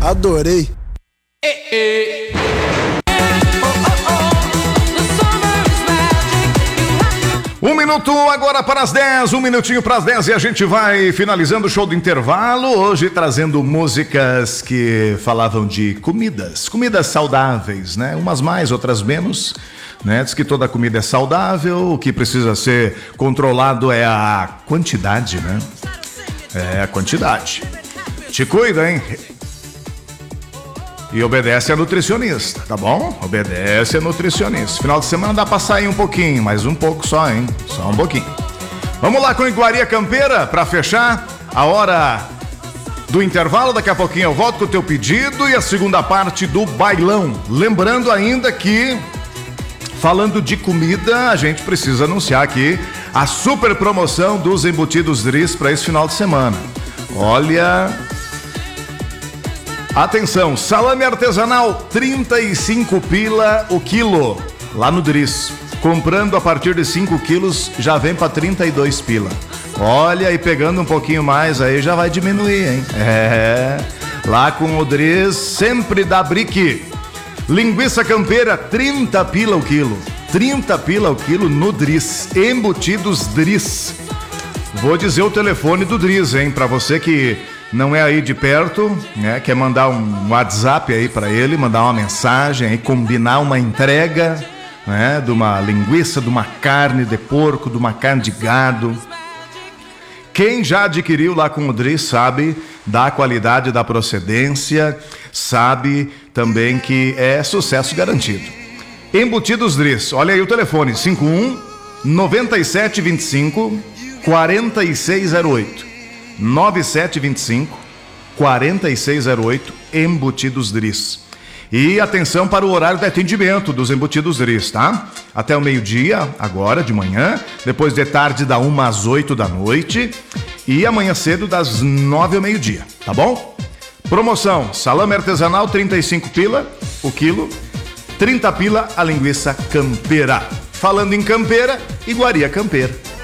Adorei. Um minuto agora para as 10, um minutinho para as 10 e a gente vai finalizando o show do intervalo, hoje trazendo músicas que falavam de comidas saudáveis, né? Umas mais, outras menos, né? Diz que toda comida é saudável, o que precisa ser controlado é a quantidade, né? É a quantidade. Te cuida, hein? E obedece a nutricionista, tá bom? Obedece a nutricionista. Final de semana dá pra sair um pouquinho, mas um pouco só, hein? Só um pouquinho. Vamos lá com Iguaria Campeira pra fechar a hora do intervalo. Daqui a pouquinho eu volto com o teu pedido e a segunda parte do bailão. Lembrando ainda que, falando de comida, a gente precisa anunciar aqui a super promoção dos embutidos Drizz para esse final de semana. Olha... Atenção, salame artesanal, 35 pila o quilo, lá no Drizz. Comprando a partir de 5 quilos, já vem para 32 pila. Olha, e pegando um pouquinho mais, aí já vai diminuir, hein? Lá com o Drizz, sempre dá brique. Linguiça campeira, 30 pila o quilo. 30 pila o quilo no Drizz. Embutidos Drizz. Vou dizer o telefone do Drizz, hein? Para você que... não é aí de perto, né? Quer mandar um WhatsApp aí para ele, mandar uma mensagem aí, combinar uma entrega, né? De uma linguiça, de uma carne de porco, de uma carne de gado. Quem já adquiriu lá com o Drizz sabe da qualidade, da procedência, sabe também que é sucesso garantido. Embutidos Drizz, olha aí o telefone, 51 9725 4608. 9725-4608, Embutidos Drizz. E atenção para o horário de atendimento dos Embutidos Drizz, tá? Até o meio-dia, agora de manhã, depois de tarde da 1 às 8 da noite e amanhã cedo das 9 ao meio-dia, tá bom? Promoção, salame artesanal 35 pila o quilo, 30 pila a linguiça campeira. Falando em campeira, Iguaria Campeira.